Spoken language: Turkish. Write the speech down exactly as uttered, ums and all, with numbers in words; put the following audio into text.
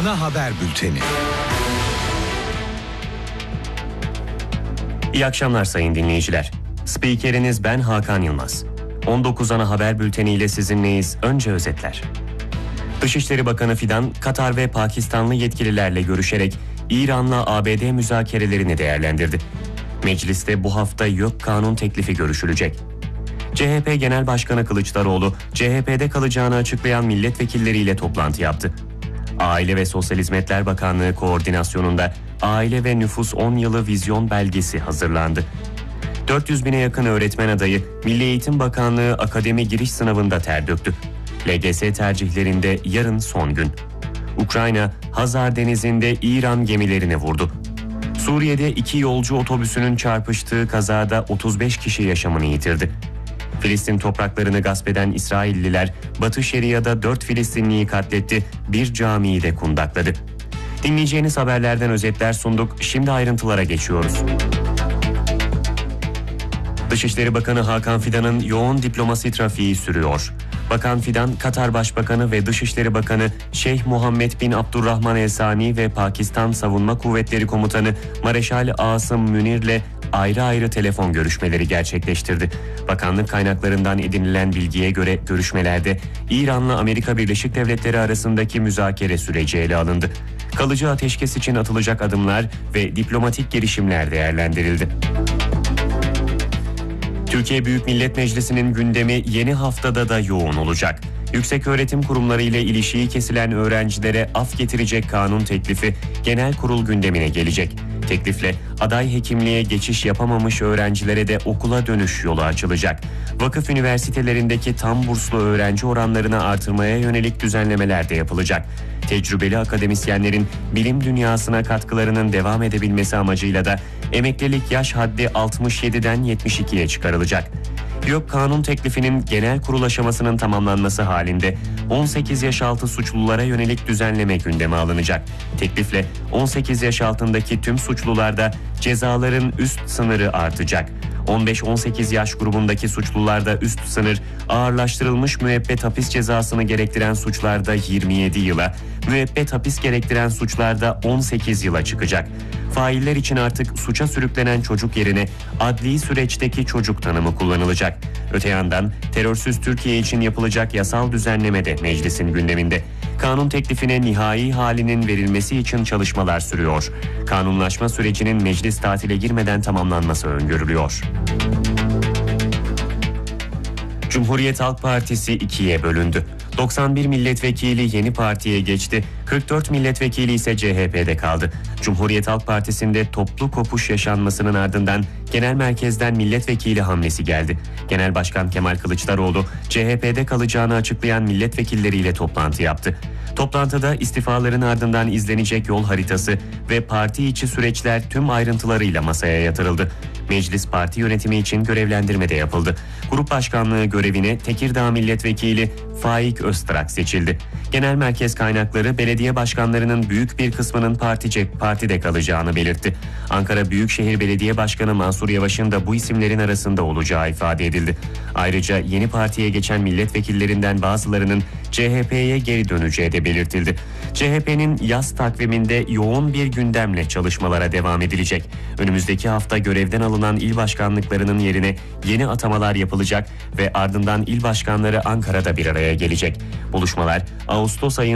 Ana Haber Bülteni. İyi akşamlar sayın dinleyiciler. Spikeriniz ben Hakan Yılmaz. on dokuz Ana Haber Bülteni ile sizinleyiz. Önce özetler. Dışişleri Bakanı Fidan, Katar ve Pakistanlı yetkililerle görüşerek İran'la A B D müzakerelerini değerlendirdi. Mecliste bu hafta YÖK kanun teklifi görüşülecek. C H P Genel Başkanı Kılıçdaroğlu, C H P'de kalacağını açıklayan milletvekilleriyle toplantı yaptı. Aile ve Sosyal Hizmetler Bakanlığı koordinasyonunda Aile ve Nüfus on yılı vizyon belgesi hazırlandı. dört yüz bine yakın öğretmen adayı Milli Eğitim Bakanlığı akademi giriş sınavında ter döktü. L G S tercihlerinde yarın son gün. Ukrayna, Hazar Denizi'nde İran gemilerini vurdu. Suriye'de iki yolcu otobüsünün çarpıştığı kazada otuz beş kişi yaşamını yitirdi. Filistin topraklarını gasp eden İsrailliler Batı Şeria'da dört Filistinliyi katletti, bir camiyi de kundakladı. Dinleyeceğiniz haberlerden özetler sunduk, şimdi ayrıntılara geçiyoruz. Dışişleri Bakanı Hakan Fidan'ın yoğun diplomasi trafiği sürüyor. Bakan Fidan, Katar Başbakanı ve Dışişleri Bakanı Şeyh Muhammed bin Abdurrahman El Sani ve Pakistan Savunma Kuvvetleri Komutanı Mareşal Asım Münir'le ayrı ayrı telefon görüşmeleri gerçekleştirdi. Bakanlık kaynaklarından edinilen bilgiye göre görüşmelerde İran'la Amerika Birleşik Devletleri arasındaki müzakere süreci ele alındı. Kalıcı ateşkes için atılacak adımlar ve diplomatik girişimler değerlendirildi. Türkiye Büyük Millet Meclisi'nin gündemi yeni haftada da yoğun olacak. Yükseköğretim kurumları ile ilişiği kesilen öğrencilere af getirecek kanun teklifi genel kurul gündemine gelecek. Teklifle aday hekimliğe geçiş yapamamış öğrencilere de okula dönüş yolu açılacak. Vakıf üniversitelerindeki tam burslu öğrenci oranlarını artırmaya yönelik düzenlemeler de yapılacak. Tecrübeli akademisyenlerin bilim dünyasına katkılarının devam edebilmesi amacıyla da emeklilik yaş haddi altmış yediden yetmiş ikiye çıkarılacak. YÖK kanun teklifinin genel kurul aşamasının tamamlanması halinde on sekiz yaş altı suçlulara yönelik düzenleme gündeme alınacak. Teklifle on sekiz yaş altındaki tüm suçlularda cezaların üst sınırı artacak. on beş on sekiz yaş grubundaki suçlularda üst sınır ağırlaştırılmış müebbet hapis cezasını gerektiren suçlarda yirmi yedi yıla, müebbet hapis gerektiren suçlarda on sekiz yıla çıkacak. Failler için artık suça sürüklenen çocuk yerine adli süreçteki çocuk tanımı kullanılacak. Öte yandan terörsüz Türkiye için yapılacak yasal düzenleme de meclisin gündeminde. Kanun teklifine nihai halinin verilmesi için çalışmalar sürüyor. Kanunlaşma sürecinin meclis tatile girmeden tamamlanması öngörülüyor. Cumhuriyet Halk Partisi ikiye bölündü. doksan bir milletvekili yeni partiye geçti, kırk dört milletvekili ise C H P'de kaldı. Cumhuriyet Halk Partisi'nde toplu kopuş yaşanmasının ardından genel merkezden milletvekili hamlesi geldi. Genel Başkan Kemal Kılıçdaroğlu, C H P'de kalacağını açıklayan milletvekilleriyle toplantı yaptı. Toplantıda istifaların ardından izlenecek yol haritası ve parti içi süreçler tüm ayrıntılarıyla masaya yatırıldı. Meclis parti yönetimi için görevlendirme de yapıldı. Grup başkanlığı görevine Tekirdağ Milletvekili Faik Öztrak seçildi. Genel merkez kaynakları belediye başkanlarının büyük bir kısmının partice, partide kalacağını belirtti. Ankara Büyükşehir Belediye Başkanı Mansur Yavaş'ın da bu isimlerin arasında olacağı ifade edildi. Ayrıca yeni partiye geçen milletvekillerinden bazılarının C H P'ye geri döneceği de belirtildi. C H P'nin yaz takviminde yoğun bir gündemle çalışmalara devam edilecek. Önümüzdeki hafta görevden alınan il başkanlıklarının yerine yeni atamalar yapılacak ve ardından il başkanları Ankara'da bir araya gelecek. Buluşmalar Ağustos ayı